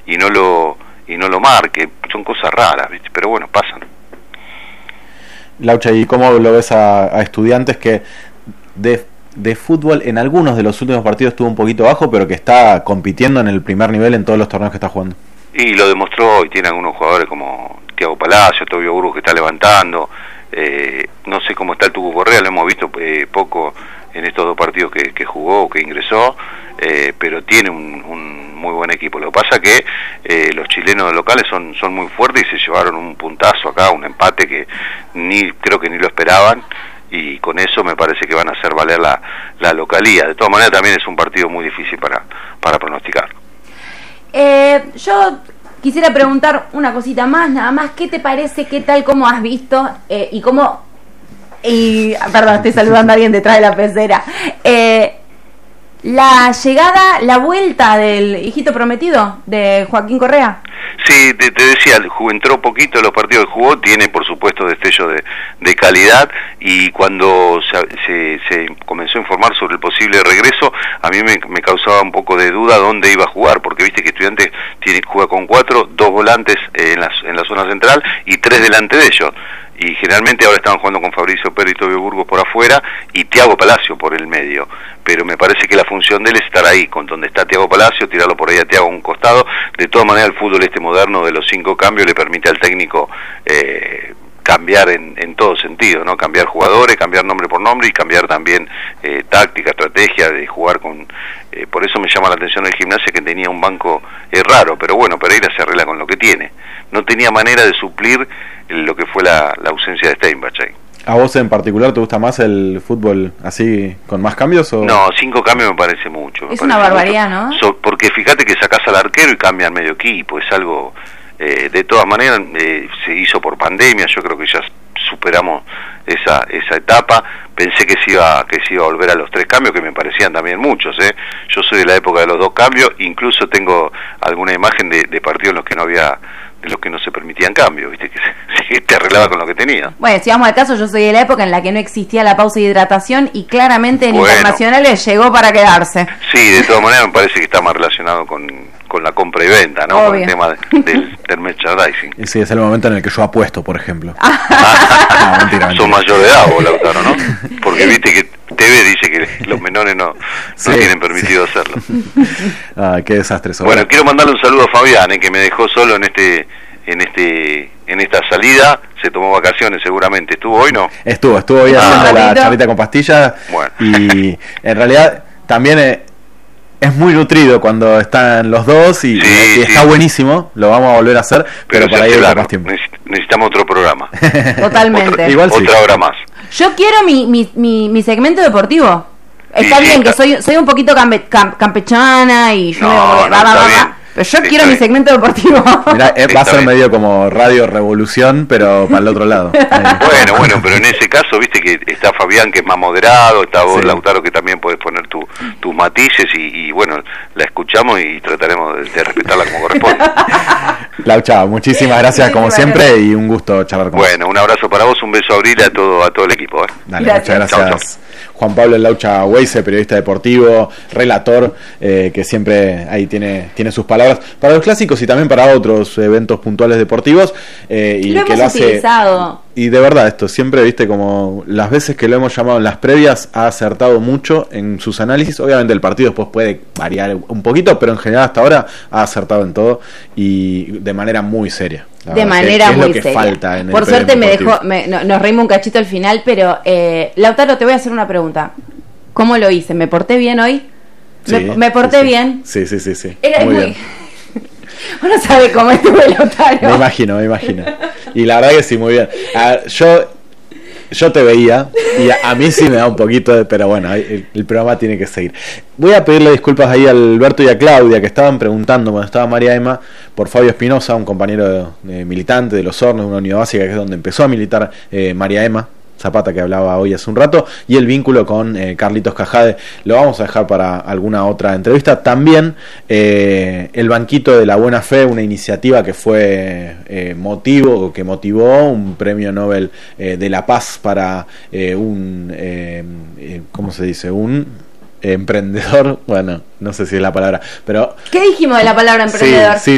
y no lo marque. Son cosas raras, ¿viste? Pero bueno, pasan. Laucha, ¿y cómo lo ves a Estudiantes que de fútbol en algunos de los últimos partidos estuvo un poquito bajo, pero que está compitiendo en el primer nivel en todos los torneos que está jugando? Y lo demostró, y tiene algunos jugadores como Thiago Palacio, Tobio Burgos, que está levantando. No sé cómo está el Tucu Correa, lo hemos visto poco en estos 2 partidos que jugó, que ingresó, pero tiene un muy buen equipo. Lo que pasa que los chilenos locales son muy fuertes y se llevaron un puntazo acá, un empate que creo que ni lo esperaban, y con eso me parece que van a hacer valer la localía. De todas maneras también es un partido muy difícil para pronosticar. Yo quisiera preguntar una cosita más, nada más. ¿Qué te parece, qué tal, cómo has visto y cómo... perdón, estoy saludando a alguien detrás de la pecera. La llegada, la vuelta del hijito prometido de Joaquín Correa. Sí, te decía, entró poquito en los partidos que jugó, tiene por supuesto destello de calidad, y cuando se comenzó a informar sobre el posible regreso, a mí me causaba un poco de duda dónde iba a jugar, porque viste que Estudiantes juega con 4, 2 volantes en la zona central y 3 delante de ellos. Y generalmente ahora estaban jugando con Fabricio Pérez y Tobio Burgos por afuera y Thiago Palacio por el medio, pero me parece que la función de él es estar ahí, con donde está Thiago Palacio, tirarlo por ahí a Thiago a un costado. De todas maneras el fútbol moderno de los 5 cambios le permite al técnico cambiar en todo sentido, ¿no? Cambiar jugadores, cambiar nombre por nombre y cambiar también táctica, estrategia de jugar con... por eso me llama la atención el Gimnasia, que tenía un banco raro, pero bueno, Pereira se arregla con lo que tiene. No tenía manera de suplir lo que fue la ausencia de Steinbach ahí. ¿A vos en particular te gusta más el fútbol así, con más cambios? ¿O? No, 5 cambios me parece mucho. Es una barbaridad, mucho, ¿no? Porque fíjate que sacás al arquero y cambian medio equipo, es algo... de todas maneras se hizo por pandemia, yo creo que ya superamos esa etapa. Pensé que se iba a volver a los 3 cambios, que me parecían también muchos, Yo soy de la época de los 2 cambios, incluso tengo alguna imagen de partidos en los que no había, de los que no se permitían cambios, viste, que te arreglaba con lo que tenía. Bueno, si vamos al caso, yo soy de la época en la que no existía la pausa de hidratación y claramente en internacionales llegó para quedarse. Sí, de todas maneras me parece que está más relacionado con la compra y venta, ¿no? Obvio. Con el tema del merchandising. Sí, es el momento en el que yo apuesto, por ejemplo. No, mentira. Sos mayor de edad vos, Lautaro, ¿no? Porque viste que TV dice que los menores no tienen permitido hacerlo. Qué desastre. Bueno, quiero mandarle un saludo a Fabián, que me dejó solo en esta salida. Se tomó vacaciones seguramente. ¿Estuvo hoy, no? Estuvo hoy haciendo la charlita con pastillas. Bueno. Y en realidad también es muy nutrido cuando están los dos y está buenísimo. Lo vamos a volver a hacer, pero para ir más tiempo. Necesitamos otro programa. Totalmente. Igual otra hora más. Yo quiero mi segmento deportivo. Está bien que soy un poquito campechana y yo pero yo quiero mi segmento deportivo. Mirá, va a ser medio como Radio Revolución, pero para el otro lado. Bueno, pero en ese caso, viste que está Fabián, que es más moderado, está vos, Lautaro, que también podés poner tus matices y bueno, la escuchamos y trataremos de respetarla como corresponde. Laucha, muchísimas gracias como siempre y un gusto charlar con vos. Bueno, un abrazo para vos, un beso a Abril y a todo el equipo. Dale, gracias. Muchas gracias. Chau. Juan Pablo Laucha Weisse, periodista deportivo, relator, que siempre ahí tiene sus palabras para los clásicos y también para otros eventos puntuales deportivos. Y lo que hemos utilizado. Y de verdad, esto siempre, viste, como las veces que lo hemos llamado en las previas, ha acertado mucho en sus análisis. Obviamente el partido después puede variar un poquito, pero en general hasta ahora ha acertado en todo y de manera muy seria. De manera muy seria. Falta en Por suerte nos reímos un cachito al final, pero Lautaro, te voy a hacer una pregunta. ¿Cómo lo hice? ¿Me porté bien hoy? Sí, ¿Me porté bien? Sí. Era muy bien. Uno sabe cómo estuve, Lautaro. Me imagino. Y la verdad que sí, muy bien. Yo te veía y a mí sí me da un poquito pero bueno, el programa tiene que seguir. Voy a pedirle disculpas ahí a Alberto y a Claudia, que estaban preguntando cuando estaba María Emma por Fabio Espinosa, un compañero militante de Los Hornos, una unidad básica que es donde empezó a militar María Emma Zapata, que hablaba hoy hace un rato, y el vínculo con Carlitos Cajade. Lo vamos a dejar para alguna otra entrevista. También el Banquito de la Buena Fe, una iniciativa que fue que motivó un premio Nobel de la Paz para ¿cómo se dice? Un emprendedor, bueno, no sé si es la palabra, pero... ¿Qué dijimos de la palabra emprendedor? Sí,